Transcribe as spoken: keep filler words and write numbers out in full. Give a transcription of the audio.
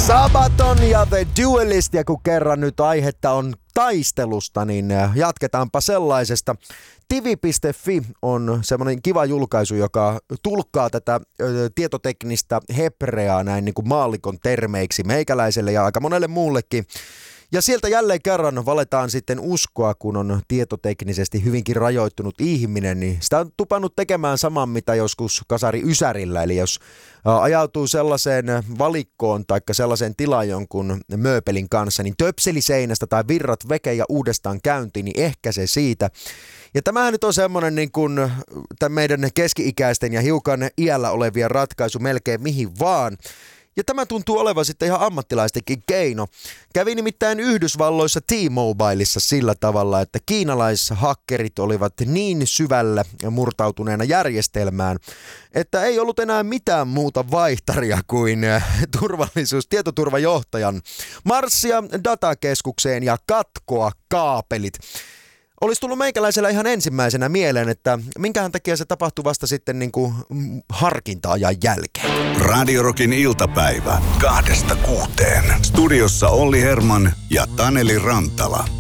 Sabaton ja The Duelist, ja kun kerran nyt aihetta on taistelusta, niin jatketaanpa sellaisesta. Tivi piste fi on semmoinen kiva julkaisu, joka tulkkaa tätä ö, tietoteknistä hebreaa näin niin kuin maallikon termeiksi meikäläiselle ja aika monelle muullekin. Ja sieltä jälleen kerran valetaan sitten uskoa, kun on tietoteknisesti hyvinkin rajoittunut ihminen, niin sitä on tupannut tekemään saman, mitä joskus kasari Ysärillä. Eli jos ajautuu sellaiseen valikkoon tai sellaiseen tilaan jonkun mööpelin kanssa, niin töpseli seinästä tai virrat veke ja uudestaan käyntiin, niin ehkä se siitä. Ja tämähän nyt on semmoinen niin kuin tämän meidän keski-ikäisten ja hiukan iällä olevia ratkaisu melkein mihin vaan. Ja tämä tuntuu olevan sitten ihan ammattilaistenkin keino. Kävi nimittäin Yhdysvalloissa T-Mobileissa sillä tavalla, että kiinalaishakkerit olivat niin syvällä murtautuneena järjestelmään, että ei ollut enää mitään muuta vaihtaria kuin turvallisuus, tietoturvajohtajan marssia datakeskukseen ja katkoa kaapelit. Olisi tullut meikäläisellä ihan ensimmäisenä mieleen, että minkähän takia se tapahtui vasta sitten niin kuin harkinta-ajan jälkeen. Radio Rockin iltapäivä kahdesta kuuteen. Studiossa Olli Herman ja Taneli Rantala.